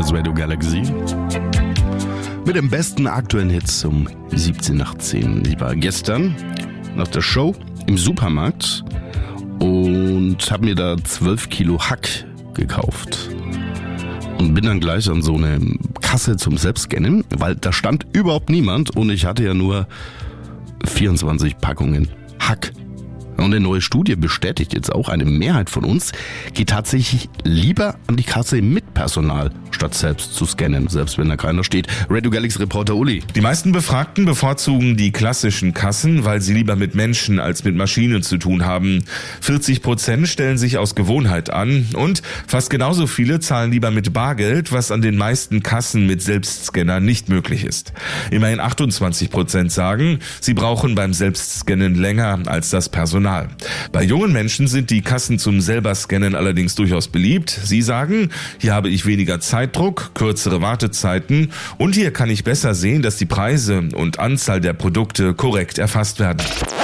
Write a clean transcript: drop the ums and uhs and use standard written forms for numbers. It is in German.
ist Radio Galaxy. Mit dem besten aktuellen Hits um 17 nach 10. Ich war gestern nach der Show im Supermarkt und habe mir da 12 Kilo Hack gekauft. Und bin dann gleich an so eine Kasse zum Selbstscannen, weil da stand überhaupt niemand und ich hatte ja nur 24 Packungen Hack. Und eine neue Studie bestätigt jetzt auch, eine Mehrheit von uns geht tatsächlich lieber an die Kasse mit Personal, statt selbst zu scannen, selbst wenn da keiner steht. Radio Galaxy Reporter Uli. Die meisten Befragten bevorzugen die klassischen Kassen, weil sie lieber mit Menschen als mit Maschinen zu tun haben. 40% stellen sich aus Gewohnheit an und fast genauso viele zahlen lieber mit Bargeld, was an den meisten Kassen mit Selbstscanner nicht möglich ist. Immerhin 28% sagen, sie brauchen beim Selbstscannen länger als das Personal. Bei jungen Menschen sind die Kassen zum Selber-Scannen allerdings durchaus beliebt. Sie sagen, hier habe ich weniger Zeitdruck, kürzere Wartezeiten und hier kann ich besser sehen, dass die Preise und Anzahl der Produkte korrekt erfasst werden.